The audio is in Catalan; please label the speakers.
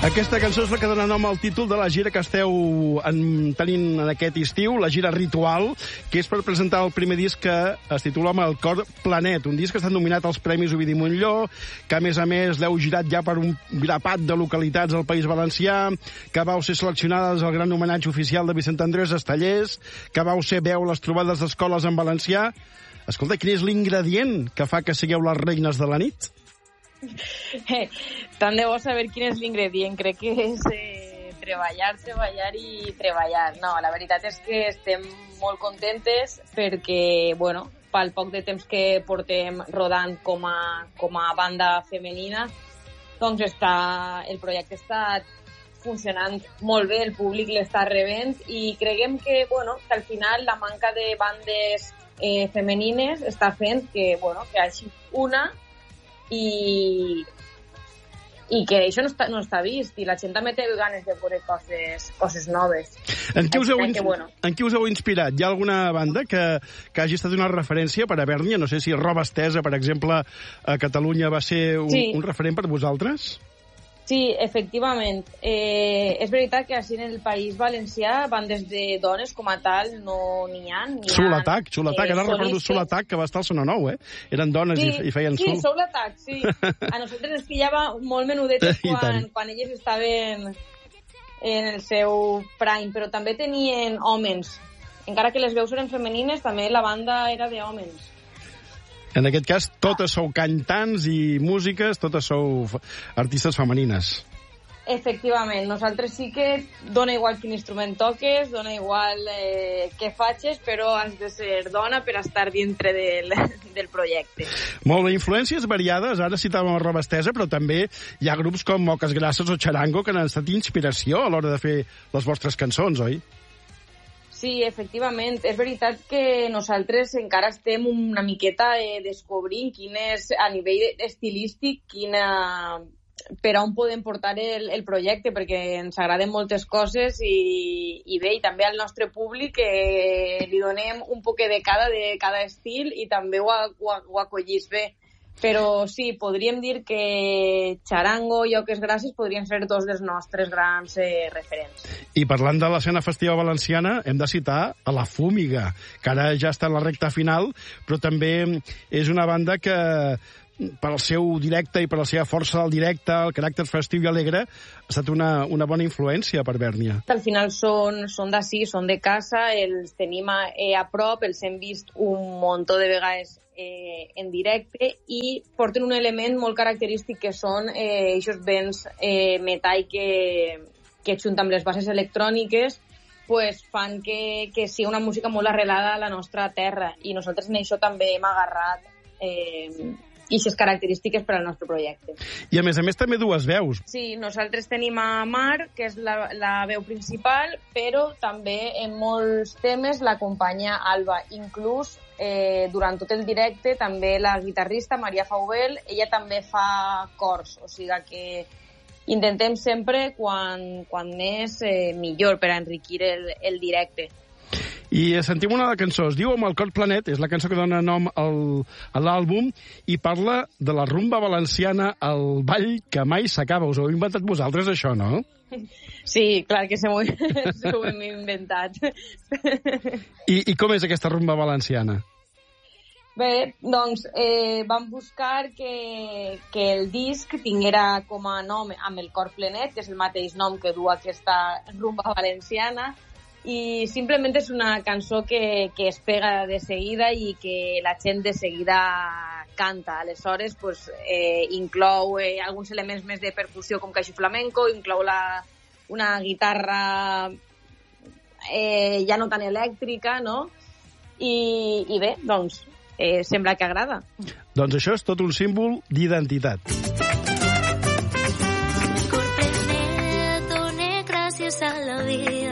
Speaker 1: Aquesta cançó és la que dona nom al títol de la gira que esteu tenint en aquest estiu, la gira Ritual, que és per presentar el primer disc que es titula Amb el cor planet, un disc que ha estat nominat als Premis Ovidi Montllor, que a més l'heu girat ja per un grapat de localitats del País Valencià, que vau ser seleccionades al gran homenatge oficial de Vicent Andrés Estellers, que vau ser veu les trobades d'escoles en valencià. Escolta, quin és l'ingredient que fa que sigueu les reines de la nit?
Speaker 2: Tant de bo saber quin és l'ingredient. Crec que és treballar i treballar. No, la veritat és que estem molt contentes perquè, bueno, pel poc de temps que portem rodant com a banda femenina, doncs el projecte està funcionant molt bé, el públic l'està rebent i creguem que, bueno, que al final la manca de bandes femenines està fent que, bueno, que hagi una i que això no està vist i la gent també té ganes de veure coses noves.
Speaker 1: En qui us heu inspirat? Hi ha alguna banda que hagi estat una referència per a Bèrnia? No sé si Roba Estesa, per exemple, a Catalunya va ser un referent per vosaltres?
Speaker 2: Sí, efectivament. És veritat que així en el País Valencià bandes de dones com a tal no n'hi ha.
Speaker 1: Soul-Attack, ara recordo Soul-Attack, que va estar al Sono Nou, eh? Eren dones i feien soul.
Speaker 2: Sí, Soul-Attack, sí. A nosaltres ens pillava molt menudetes quan elles estaven en el seu prime, però també tenien homes. Encara que les veus eren femenines, també la banda era d'homes.
Speaker 1: En aquest cas, totes sou cantants i músiques, totes sou artistes femenines.
Speaker 2: Efectivament, nosaltres sí que dona igual quin instrument toques, dona igual què facis, però has de ser dona per estar dintre del projecte.
Speaker 1: Molt bé, influències variades, ara citàvem Roba Estesa, però també hi ha grups com Moques Grasses o Charango que han estat inspiració a l'hora de fer les vostres cançons, oi?
Speaker 2: Sí, efectivament. És veritat que nosaltres encara estem una miqueta descobrint quin és, a nivell estilístic, per on podem portar el projecte, perquè ens agraden moltes coses i bé, i també al nostre públic li donem un poc de cada estil i també ho acollís bé. Però sí, podríem dir que Charango i Moques Grasses podrien ser dos dels nostres grans referents. I
Speaker 1: parlant de l'escena festiva valenciana, hem de citar a La Fúmiga, que ara ja està en la recta final, però també és una banda que per al seu directe i per la seva força del directe, el caràcter festiu i alegre, ha estat una bona influència per Bèrnia.
Speaker 2: Al final són d'ací, són de casa, els tenim a prop, els hem vist un muntó de vegades en directe i porten un element molt característic que són aquests vents metall que junt amb les bases electròniques pues, fan que sigui una música molt arrelada a la nostra terra i nosaltres en això també hem agarrat aquestes característiques per al nostre projecte.
Speaker 1: I a més també dues veus.
Speaker 2: Sí, nosaltres tenim a Mar, que és la veu principal, però també en molts temes l'acompanya Alba. Inclús durant tot el directe també la guitarrista Maria Faubel, ella també fa cors, o sigui que intentem sempre quan és millor per enriquir el directe.
Speaker 1: I sentim una cançó, es diu Amb el cor planet, és la cançó que dona nom a l'àlbum i parla de la rumba valenciana, el ball que mai s'acaba. Us ho heu inventat vosaltres, això, no?
Speaker 2: Sí, clar que s'ho hem inventat.
Speaker 1: I com és aquesta rumba valenciana?
Speaker 2: Bé, doncs vam buscar que el disc tinguera com a nom Amb el cor plenet, que és el mateix nom que du aquesta rumba valenciana, i simplement és una cançó que es pega de seguida i que la gent de seguida canta. Aleshores, pues, inclou alguns elements més de percussió com caixo flamenco, inclou una guitarra ja no tan elèctrica, no? I bé, doncs, sembla que agrada.
Speaker 1: Doncs això és tot un símbol d'identitat.
Speaker 3: Cor plenet, doné gràcies a la vida.